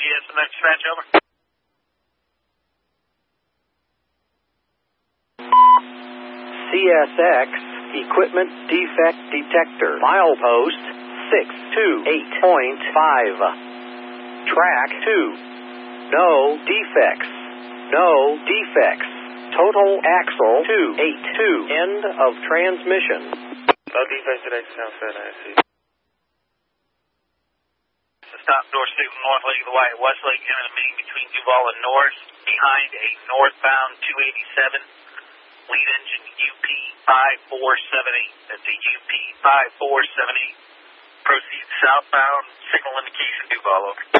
CSX dispatch, over. CSX Equipment Defect Detector. Milepost 628.5. Track 2. No defects. No defects. Total axle 282. End of transmission. No defects today, sound set, I see. Stop North Signal North Lake of the White Westlake in the meeting between Duval and Norris behind a northbound 287 lead engine UP 5478. That's a UP 5478. Proceed southbound, signal indication Duval, over.